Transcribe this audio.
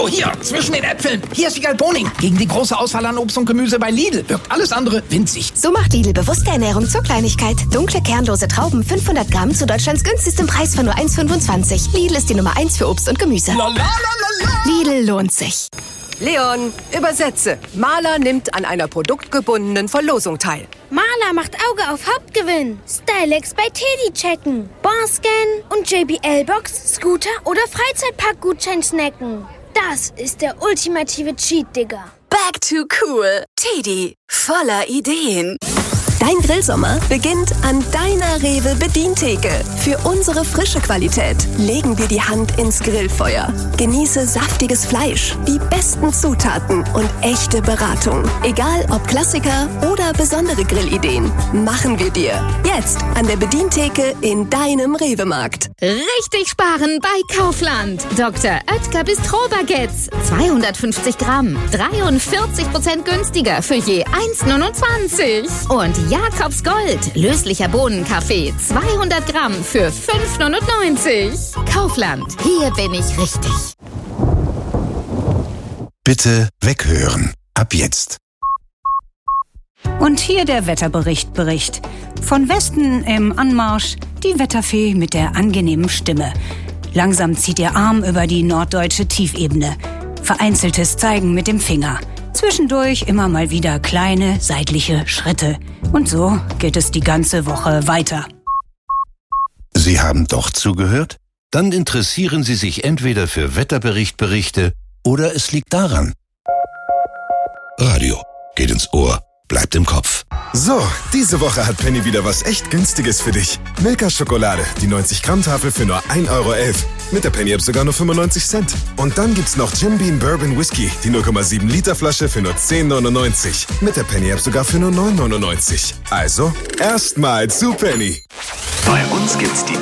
So, hier, zwischen den Äpfeln. Hier ist Wiegald Boning. Gegen die große Auswahl an Obst und Gemüse bei Lidl wirkt alles andere winzig. So macht Lidl bewusste Ernährung zur Kleinigkeit. Dunkle, kernlose Trauben, 500 Gramm zu Deutschlands günstigstem Preis von nur 1,25. Lidl ist die Nummer 1 für Obst und Gemüse. Lidl lohnt sich. Leon, übersetze. Maler nimmt an einer produktgebundenen Verlosung teil. Maler macht Auge auf Hauptgewinn. Stylex bei Teddy checken. Barscan und JBL-Box, Scooter oder Freizeitpark-Gutschein snacken. Das ist der ultimative Cheat, Digga. Back to cool. Teddy, voller Ideen. Dein Grillsommer beginnt an deiner Rewe-Bedientheke. Für unsere frische Qualität legen wir die Hand ins Grillfeuer. Genieße saftiges Fleisch, die besten Zutaten und echte Beratung. Egal ob Klassiker oder besondere Grillideen, machen wir dir. Jetzt an der Bedientheke in deinem Rewe-Markt. Richtig sparen bei Kaufland. Dr. Oetker Bistro-Baguettes. 250 Gramm. 43% günstiger für je 1,29. Und Jakobs Gold. Löslicher Bohnenkaffee. 200 Gramm für 5,99. Kaufland. Hier bin ich richtig. Bitte weghören. Ab jetzt. Und hier der Wetterbericht. Von Westen im Anmarsch die Wetterfee mit der angenehmen Stimme. Langsam zieht ihr Arm über die norddeutsche Tiefebene. Vereinzeltes Zeigen mit dem Finger. Zwischendurch immer mal wieder kleine seitliche Schritte. Und so geht es die ganze Woche weiter. Sie haben doch zugehört? Dann interessieren Sie sich entweder für Wetterberichte oder es liegt daran. Radio geht ins Ohr, bleibt im Kopf. So, diese Woche hat Penny wieder was echt Günstiges für dich. Milka Schokolade, die 90-Gramm-Tafel für nur 1,11 €. Mit der Penny-App sogar nur 95 Cent. Und dann gibt's noch Jim Beam Bourbon Whisky, die 0,7 Liter Flasche für nur 10,99. Mit der Penny-App sogar für nur 9,99. Also, erstmal zu Penny. Bei uns gibt's die